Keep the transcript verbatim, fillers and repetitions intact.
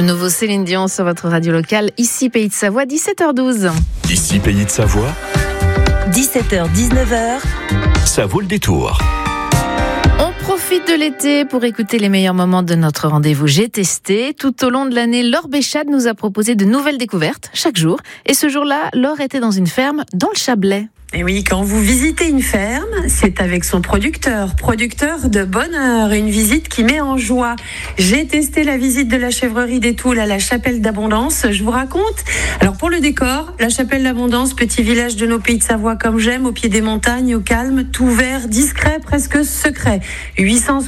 nouveau Céline Dion sur votre radio locale, ici Pays de Savoie, dix-sept heures douze. Ici Pays de Savoie, dix-sept heures dix-neuf heures. Ça vaut le détour. On profite de l'été pour écouter les meilleurs moments de notre rendez-vous J'ai testé. Tout au long de l'année, Laure Béchade nous a proposé de nouvelles découvertes chaque jour. Et ce jour-là, Laure était dans une ferme dans le Chablais. Et oui, quand vous visitez une ferme, c'est avec son producteur, producteur de bonheur, une visite qui met en joie. J'ai testé la visite de la chèvrerie des Toules à la Chapelle d'Abondance, je vous raconte. Alors pour le décor, la Chapelle d'Abondance, petit village de nos Pays de Savoie comme j'aime, au pied des montagnes, au calme, tout vert, discret, presque secret. huit cent